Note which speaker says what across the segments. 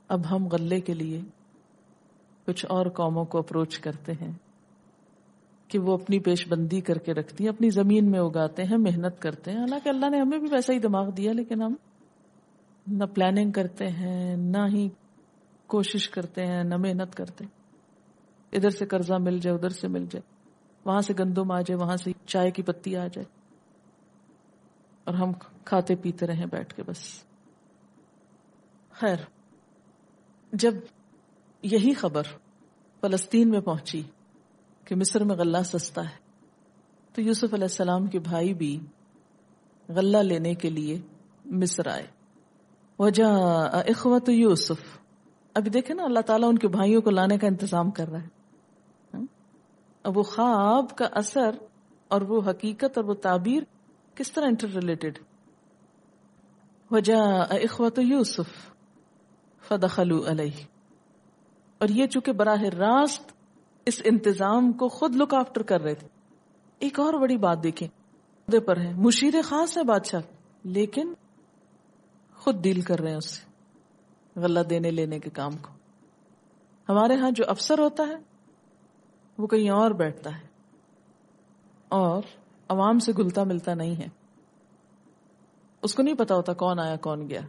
Speaker 1: اب ہم غلے کے لیے کچھ اور قوموں کو اپروچ کرتے ہیں کہ وہ اپنی پیش بندی کر کے رکھتی ہیں، اپنی زمین میں اگاتے ہیں، محنت کرتے ہیں. حالانکہ اللہ نے ہمیں بھی ویسا ہی دماغ دیا، لیکن ہم نہ پلاننگ کرتے ہیں، نہ ہی کوشش کرتے ہیں، نہ محنت کرتے. ادھر سے قرضہ مل جائے، ادھر سے مل جائے، وہاں سے گندم آ جائے، وہاں سے چائے کی پتی آ جائے، اور ہم کھاتے پیتے رہیں بیٹھ کے بس. خیر، جب یہی خبر فلسطین میں پہنچی کہ مصر میں غلہ سستا ہے، تو یوسف علیہ السلام کے بھائی بھی غلہ لینے کے لیے مصر آئے. وجاء اخوۃ یوسف. ابھی دیکھیں نا، اللہ تعالیٰ ان کے بھائیوں کو لانے کا انتظام کر رہا ہے. اب وہ خواب کا اثر اور وہ حقیقت اور وہ تعبیر کس طرح انٹر ریلیٹڈ. وجاء اخوۃ یوسف فدخلوا علیہ. اور یہ چونکہ براہ راست اس انتظام کو خود لک آفٹر کر رہے تھے. ایک اور بڑی بات دیکھیں، عہدے پر ہے، مشیر خاص ہے بادشاہ، لیکن خود ڈیل کر رہے ہیں اس سے غلہ دینے لینے کے کام کو. ہمارے ہاں جو افسر ہوتا ہے وہ کہیں اور بیٹھتا ہے اور عوام سے گلتا ملتا نہیں ہے، اس کو نہیں پتا ہوتا کون آیا کون گیا.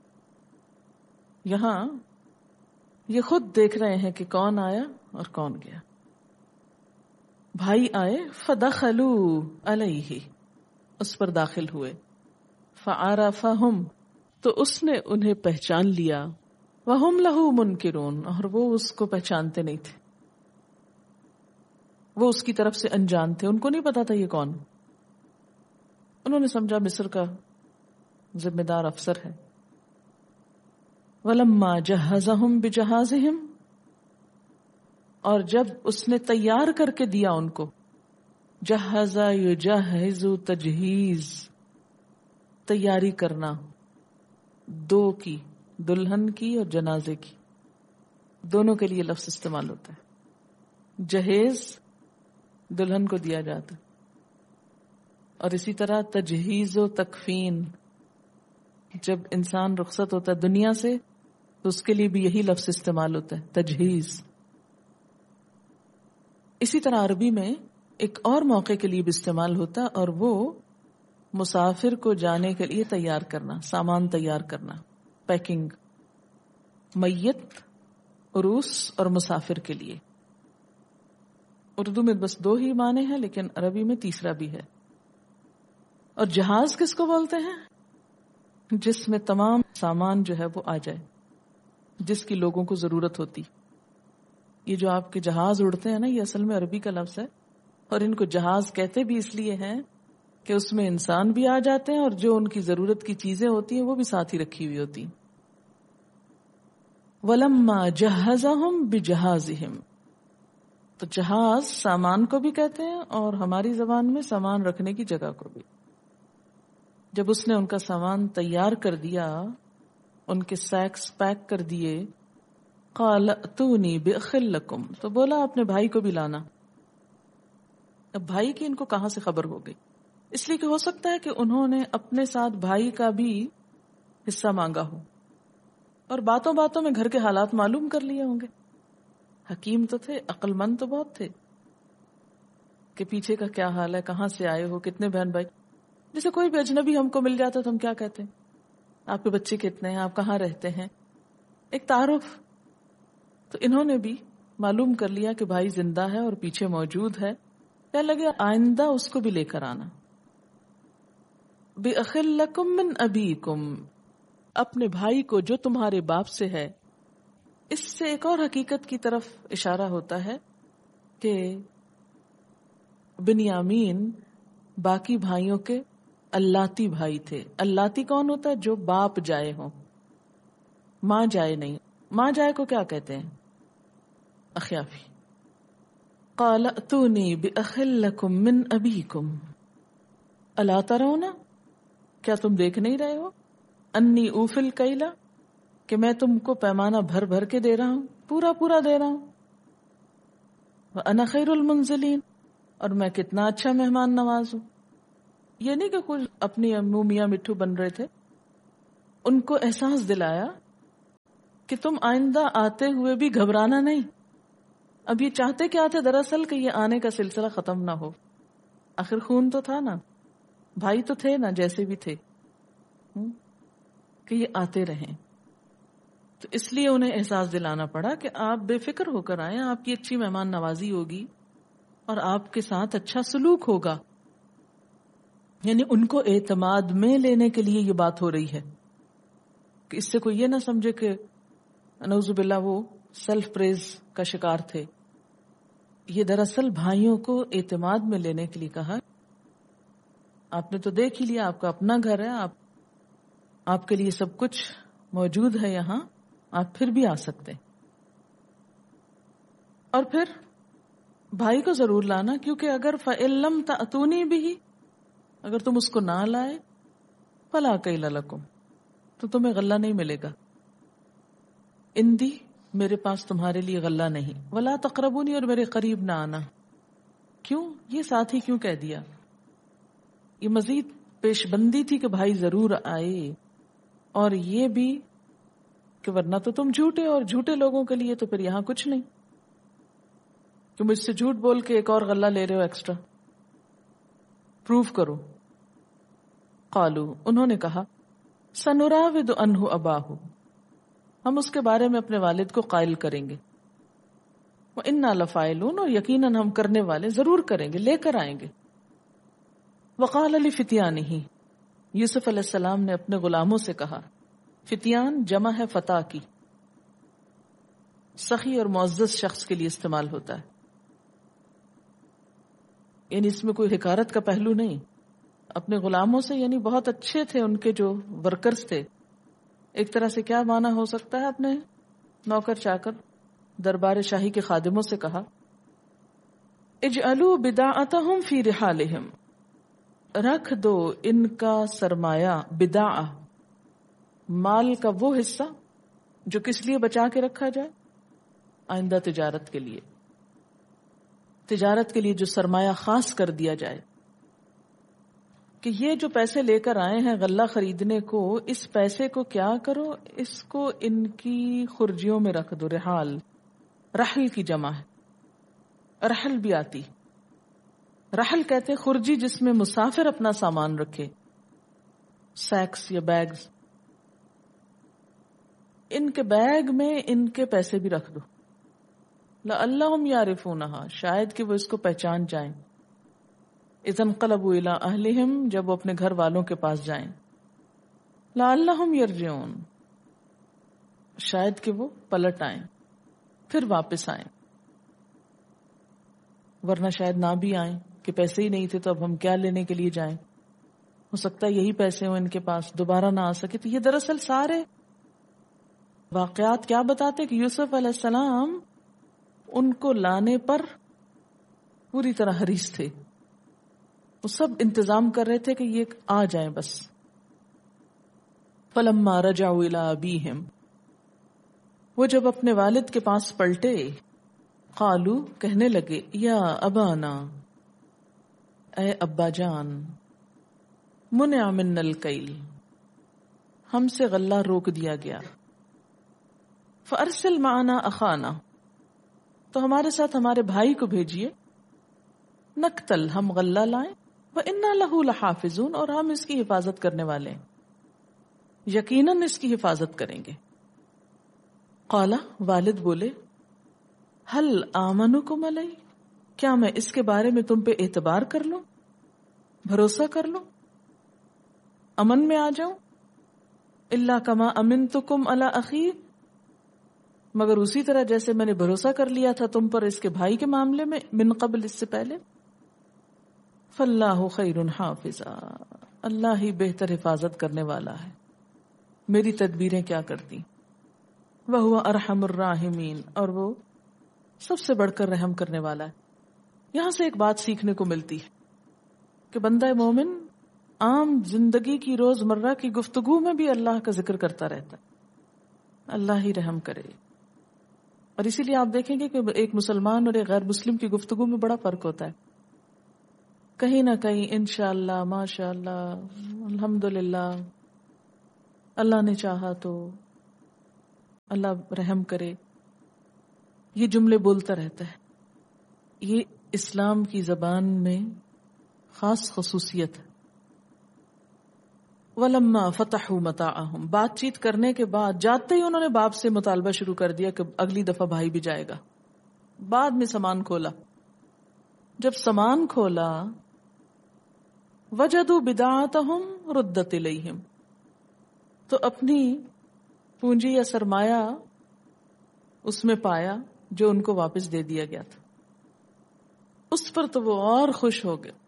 Speaker 1: یہاں یہ خود دیکھ رہے ہیں کہ کون آیا اور کون گیا. بھائی آئے، فدخلوا علیہ، اس پر داخل ہوئے. فعرفہم، تو اس نے انہیں پہچان لیا. وہم لہ منکرون، اور وہ اس کو پہچانتے نہیں تھے، وہ اس کی طرف سے انجان تھے، ان کو نہیں پتا تھا یہ کون. انہوں نے سمجھا مصر کا ذمہ دار افسر ہے. وَلَمَّا جَهَّزَهُمْ بِجَهَازِهِمْ، اور جب اس نے تیار کر کے دیا ان کو. جہزا یجہز تجہیز، تیاری کرنا، دو کی، دلہن کی اور جنازے کی، دونوں کے لیے لفظ استعمال ہوتا ہے. جہیز دلہن کو دیا جاتا ہے، اور اسی طرح تجہیز و تکفین، جب انسان رخصت ہوتا ہے دنیا سے تو اس کے لیے بھی یہی لفظ استعمال ہوتا ہے، تجہیز. اسی طرح عربی میں ایک اور موقع کے لیے بھی استعمال ہوتا ہے، اور وہ مسافر کو جانے کے لیے تیار کرنا، سامان تیار کرنا، پیکنگ. میت، عروس اور مسافر کے لیے. اردو میں بس دو ہی معنی ہیں، لیکن عربی میں تیسرا بھی ہے. اور جہاز کس کو بولتے ہیں؟ جس میں تمام سامان جو ہے وہ آ جائے، جس کی لوگوں کو ضرورت ہوتی. یہ جو آپ کے جہاز اڑتے ہیں نا، یہ اصل میں عربی کا لفظ ہے، اور ان کو جہاز کہتے بھی اس لیے ہیں کہ اس میں انسان بھی آ جاتے ہیں اور جو ان کی ضرورت کی چیزیں ہوتی ہیں وہ بھی ساتھ ہی رکھی ہوئی ہوتی. وَلَمَّا جَهَّزَهُمْ بِجَهَازِهِمْ، تو جہاز سامان کو بھی کہتے ہیں اور ہماری زبان میں سامان رکھنے کی جگہ کو بھی. جب اس نے ان کا سامان تیار کر دیا، ان کے سیکس پیک کر دیے، قال اتونی باخ لکم، تو بولا اپنے بھائی کو بھی لانا. اب بھائی کی ان کو کہاں سے خبر ہو گئی؟ اس لیے کہ ہو سکتا ہے کہ انہوں نے اپنے ساتھ بھائی کا بھی حصہ مانگا ہو اور باتوں باتوں میں گھر کے حالات معلوم کر لیے ہوں گے. حکیم تو تھے، عقل مند تو بہت تھے کہ پیچھے کا کیا حال ہے، کہاں سے آئے ہو، کتنے بہن بھائی. جیسے کوئی بھی اجنبی ہم کو مل جاتا تو ہم کیا کہتے ہیں، آپ کے بچے کتنے ہیں، آپ کہاں رہتے ہیں، ایک تعارف. تو انہوں نے بھی معلوم کر لیا کہ بھائی زندہ ہے اور پیچھے موجود ہے. کیا لگے آئندہ اس کو بھی لے کر آنا. بِأَخٍ لَكُم مِّنْ أَبِيكُمْ، اپنے بھائی کو جو تمہارے باپ سے ہے. اس سے ایک اور حقیقت کی طرف اشارہ ہوتا ہے کہ بنیامین باقی بھائیوں کے اللاتی بھائی تھے. اللاتی کون ہوتا ہے؟ جو باپ جائے ہوں، ماں جائے نہیں. ماں جائے کو کیا کہتے ہیں؟ اخیافی. قال اتونی باخ لکم من ابیکم الا ترون، کیا تم دیکھ نہیں رہے ہو، انی اوفی الکیل، کہ میں تم کو پیمانہ بھر بھر کے دے رہا ہوں، پورا پورا دے رہا ہوں. وانا خیر المنزلین، اور میں کتنا اچھا مہمان نواز ہوں. یہ نہیں کہ کچھ اپنی امو میاں مٹھو بن رہے تھے، ان کو احساس دلایا کہ تم آئندہ آتے ہوئے بھی گھبرانا نہیں. اب یہ چاہتے کیا تھے دراصل کہ یہ آنے کا سلسلہ ختم نہ ہو. آخر خون تو تھا نا، بھائی تو تھے نا جیسے بھی تھے، کہ یہ آتے رہیں. تو اس لیے انہیں احساس دلانا پڑا کہ آپ بے فکر ہو کر آئیں، آپ کی اچھی مہمان نوازی ہوگی اور آپ کے ساتھ اچھا سلوک ہوگا. یعنی ان کو اعتماد میں لینے کے لیے یہ بات ہو رہی ہے کہ اس سے کوئی یہ نہ سمجھے کہ نعوذ باللہ وہ سیلف پریز کا شکار تھے. یہ دراصل بھائیوں کو اعتماد میں لینے کے لیے کہا. آپ نے تو دیکھ ہی لیا، آپ کا اپنا گھر ہے، آپ کے لیے سب کچھ موجود ہے یہاں، آپ پھر بھی آ سکتے. اور پھر بھائی کو ضرور لانا، کیونکہ اگر فَإِن لَّمْ تَأْتُونِي بِهِ، اگر تم اس کو نہ لائے، فَلَا كَيْلَ لَكُمْ، تو تمہیں غلہ نہیں ملے گا. اندی، میرے پاس تمہارے لیے غلہ نہیں. وَلَا تَقْرَبُونِي، اور میرے قریب نہ آنا. کیوں؟ یہ ساتھ ہی کیوں کہہ دیا؟ یہ مزید پیش بندی تھی کہ بھائی ضرور آئے، اور یہ بھی کہ ورنہ تو تم جھوٹے، اور جھوٹے لوگوں کے لیے تو پھر یہاں کچھ نہیں، کہ مجھ سے جھوٹ بول کے ایک اور غلہ لے رہے ہو ایکسٹرا، پروف کرو. قالو، انہوں نے کہا، سنراود عنہ اباہ، ہم اس کے بارے میں اپنے والد کو قائل کریں گے. وَإِنَّا لَفَاعِلُونَ، اور یقیناً ہم کرنے والے ضرور کریں گے، لے کر آئیں گے. وَقَالَ لِفِتْيَانِهِ، یوسف علیہ السلام نے اپنے غلاموں سے کہا. فتیان جمع ہے فتح کی، سخی اور معزز شخص کے لیے استعمال ہوتا ہے. یعنی اس میں کوئی حکارت کا پہلو نہیں. اپنے غلاموں سے یعنی بہت اچھے تھے، ان کے جو ورکرز تھے. ایک طرح سے کیا معنی ہو سکتا ہے؟ اپنے نوکر چاکر دربار شاہی کے خادموں سے کہا، اجعلوا بضاعتهم فی رحالہم، رکھ دو ان کا سرمایہ، بضاعہ مال کا وہ حصہ جو کس لیے بچا کے رکھا جائے؟ آئندہ تجارت کے لیے. تجارت کے لیے جو سرمایہ خاص کر دیا جائے کہ یہ جو پیسے لے کر آئے ہیں غلہ خریدنے کو، اس پیسے کو کیا کرو، اس کو ان کی خرجیوں میں رکھ دو. رحال رحل کی جمع ہے، رحل بھی آتی. رحل کہتے خرجی جس میں مسافر اپنا سامان رکھے، سیکس یا بیگز. ان کے بیگ میں ان کے پیسے بھی رکھ دو. لعلہم یعرفونہا، شاید کہ وہ اس کو پہچان جائیں. اذا انقلبوا الی اہلہم، جب وہ اپنے گھر والوں کے پاس جائیں. لعلہم یرجعون، شاید کہ وہ پلٹ آئیں، پھر واپس آئیں. ورنہ شاید نہ بھی آئیں کہ پیسے ہی نہیں تھے تو اب ہم کیا لینے کے لیے جائیں. ہو سکتا ہے یہی پیسے ہوں ان کے پاس، دوبارہ نہ آ سکے. تو یہ دراصل سارے واقعات کیا بتاتے کہ یوسف علیہ السلام ان کو لانے پر پوری طرح حریص تھے. وہ سب انتظام کر رہے تھے کہ یہ آ جائیں بس. فلما رجعوا الی ابیہم، وہ جب اپنے والد کے پاس پلٹے، قالو کہنے لگے، یا ابانا، اے ابا جان، منع منا الکیل، ہم سے غلہ روک دیا گیا. فارسل معنا اخانا، تو ہمارے ساتھ ہمارے بھائی کو بھیجیے. نقتل، ہم غلہ لائیں. وَإِنَّا لَهُ لَحَافِظُونَ، اور ہم اس کی حفاظت کرنے والے ہیں، یقیناً اس کی حفاظت کریں گے. قالا، والد بولے، هل آمنکم علیہ، کیا میں اس کے بارے میں تم پہ اعتبار کر لوں، بھروسہ کر لوں، امن میں آ جاؤں. الا کما امنتکم علی اخی، مگر اسی طرح جیسے میں نے بھروسہ کر لیا تھا تم پر اس کے بھائی کے معاملے میں، من قبل، اس سے پہلے. فاللہ خیر حافظا، اللہ ہی بہتر حفاظت کرنے والا ہے، میری تدبیریں کیا کرتی. وہو ارحم الراحمین، اور وہ سب سے بڑھ کر رحم کرنے والا ہے. یہاں سے ایک بات سیکھنے کو ملتی ہے کہ بندہ مومن عام زندگی کی روزمرہ کی گفتگو میں بھی اللہ کا ذکر کرتا رہتا ہے، اللہ ہی رحم کرے. اور اسی لیے آپ دیکھیں گے کہ ایک مسلمان اور ایک غیر مسلم کی گفتگو میں بڑا فرق ہوتا ہے. کہیں نہ کہیں انشاءاللہ، ماشاءاللہ، الحمدللہ، اللہ نے چاہا تو، اللہ رحم کرے، یہ جملے بولتا رہتا ہے. یہ اسلام کی زبان میں خاص خصوصیت ہے. وَلَمَّا فَتَحُوا مَتَاعَهُمْ، بات چیت کرنے کے بعد جاتے ہی انہوں نے باپ سے مطالبہ شروع کر دیا کہ اگلی دفعہ بھائی بھی جائے گا. بعد میں سامان کھولا، جب سامان کھولا وَجَدُوا بِضَاعَتَهُمْ رُدَّتْ إِلَيْهِمْ، تو اپنی پونجی یا سرمایہ اس میں پایا جو ان کو واپس دے دیا گیا تھا. اس پر تو وہ اور خوش ہو گئے.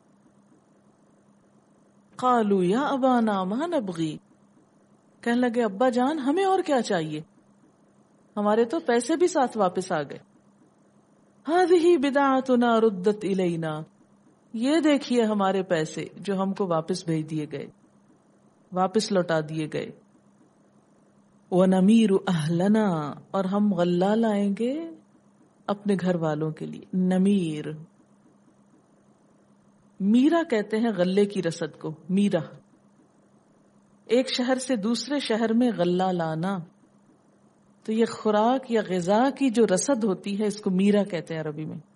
Speaker 1: قالوا یا ابانا ما نبغی، کہنے لگے ابا جان ہمیں اور کیا چاہیے، ہمارے تو پیسے بھی ساتھ واپس آ گئے. هذه بضاعتنا ردت الینا، یہ دیکھیے ہمارے پیسے جو ہم کو واپس بھیج دیے گئے، واپس لوٹا دیے گئے. وَنَمِيرُ أَهْلَنَا، اور ہم غلہ لائیں گے اپنے گھر والوں کے لیے. نمیر، میرا کہتے ہیں غلے کی رسد کو. میرا ایک شہر سے دوسرے شہر میں غلہ لانا، تو یہ خوراک یا غذا کی جو رسد ہوتی ہے اس کو میرا کہتے ہیں عربی میں.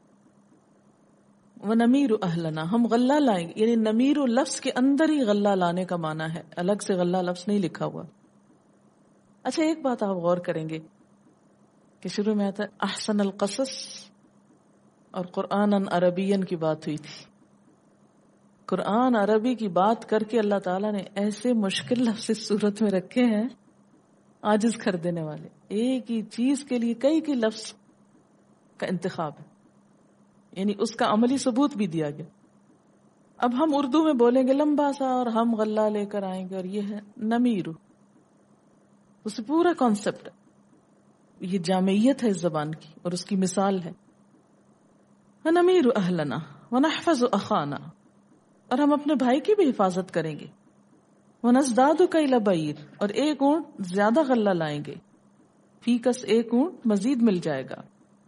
Speaker 1: وَنَمِيرُ أَهْلَنَا، ہم غلہ لائیں گے، یعنی نمیر لفظ کے اندر ہی غلہ لانے کا معنی ہے، الگ سے غلہ لفظ نہیں لکھا ہوا. اچھا ایک بات آپ غور کریں گے کہ شروع میں آتا ہے احسن القصص اور قرآن عربین کی بات ہوئی تھی. قرآن عربی کی بات کر کے اللہ تعالیٰ نے ایسے مشکل لفظ اس صورت میں رکھے ہیں عاجز کر دینے والے. ایک ہی چیز کے لیے کئی لفظ کا انتخاب ہے، یعنی اس کا عملی ثبوت بھی دیا گیا. اب ہم اردو میں بولیں گے لمبا سا اور ہم غلہ لے کر آئیں گے، اور یہ ہے نمیرو، اس پورا کانسیپٹ ہے. یہ جامعیت ہے اس زبان کی اور اس کی مثال ہے. وَنَمِيرُ أَهْلَنَا وَنَحْفَظُ أَخَانَا، اور ہم اپنے بھائی کی بھی حفاظت کریں گے. وَنَزْدَادُ كَيْلَ بَعِيرٍ، اور ایک اونٹ زیادہ غلہ لائیں گے. فی کس ایک اونٹ مزید مل جائے گا.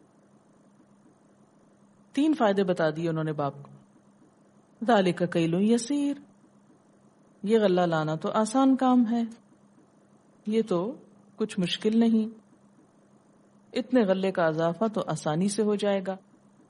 Speaker 1: 3 فائدے بتا دیے انہوں نے باپ کو. ذَلِكَ كَيْلٌ يَسِيرٌ، یہ غلہ لانا تو آسان کام ہے، یہ تو کچھ مشکل نہیں، اتنے غلے کا اضافہ تو آسانی سے ہو جائے گا.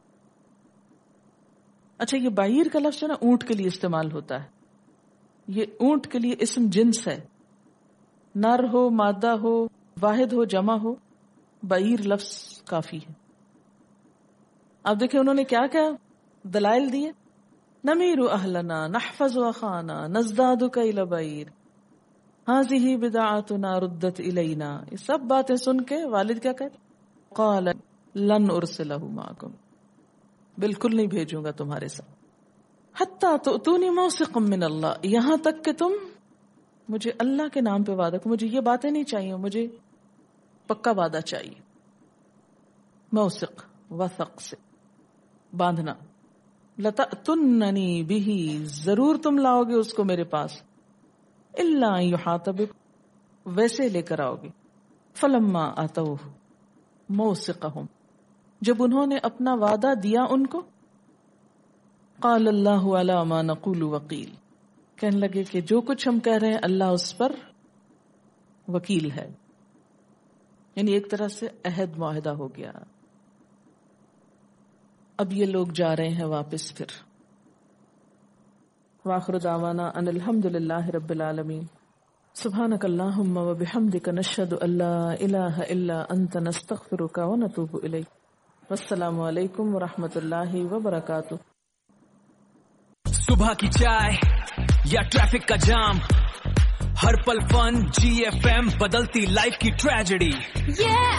Speaker 1: اچھا یہ بعیر کا لفظ جو نا اونٹ کے لیے استعمال ہوتا ہے، یہ اونٹ کے لیے اسم جنس ہے، نر ہو مادہ ہو واحد ہو جمع ہو، بعیر لفظ کافی ہے. اب دیکھیں انہوں نے کیا کیا دلائل دیے. نمیر اہلنا نحفظ اخانا نزداد کیل بعیر هذه بضاعتنا ردت الینا. یہ سب باتیں سن کے والد کیا کہتے؟ قال لن ارسلہ معکم، بالکل نہیں بھیجوں گا تمہارے ساتھ. حتی تؤتونی موثقا من اللہ، یہاں تک کہ تم مجھے اللہ کے نام پہ وعدہ کرو. مجھے یہ باتیں نہیں چاہیے، مجھے پکا وعدہ چاہیے. موثق وثق سے باندھنا. لتأتننی بہ، ضرور تم لاؤ گے اس کو میرے پاس. الا ان یحاط بک، ویسے لے کر آؤ گے. فلما اتوہ موثقہم، جب انہوں نے اپنا وعدہ دیا ان کو، قال اللہ علی ما نقول وکیل، کہنے لگے کہ جو کچھ ہم کہہ رہے ہیں اللہ اس پر وکیل ہے. یعنی ایک طرح سے عہد معاہدہ ہو گیا. اب یہ لوگ جا رہے ہیں واپس. پھر وآخر دعوانا ان الحمد للہ رب العالمین. سبحانک اللہم وبحمدک نشہد ان لا الہ الا انت نستغفرک ونتوب الیک. والسلام علیکم ورحمۃ اللہ وبرکاتہ.
Speaker 2: صبح کی چائے یا ٹریفک کا جام، ہر پل فن، GFM بدلتی لائف کی ٹریجڈی.